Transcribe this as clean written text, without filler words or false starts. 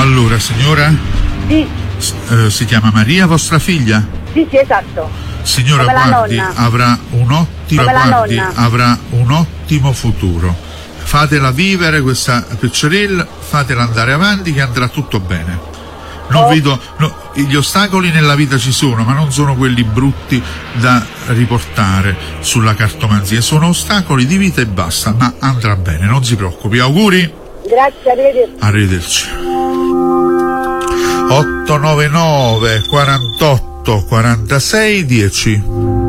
Allora, signora? Sì. Si chiama Maria, vostra figlia? Sì, esatto. Signora, Come la guardi, nonna. avrà un ottimo futuro. Fatela vivere questa piccerella, fatela andare avanti che andrà tutto bene. Non vedo, gli ostacoli nella vita ci sono, ma non sono quelli brutti da riportare sulla cartomanzia, sono ostacoli di vita e basta, ma andrà bene, non si preoccupi. Auguri. Grazie, Arrivederci. 899 48 46 10.